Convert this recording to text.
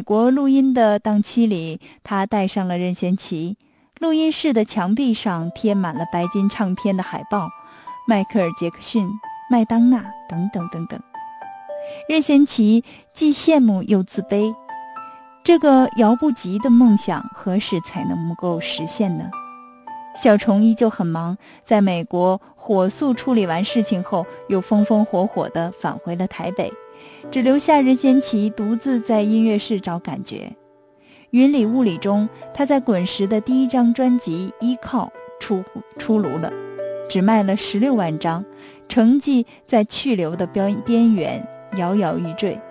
国录音的档期里，他带上了任贤齐。录音室的墙壁上贴满了白金唱片的海报，迈克尔·杰克逊、麦当娜等等等等。任贤齐既羡慕又自卑，这个遥不及的梦想何时才能够实现呢？小虫依旧很忙，在美国火速处理完事情后，又风风火火地返回了台北，只留下任贤齐独自在音乐室找感觉。云里雾里中，他在滚石的第一张专辑《依靠》出炉了，只卖了16万张，成绩在去留的边缘摇摇欲坠。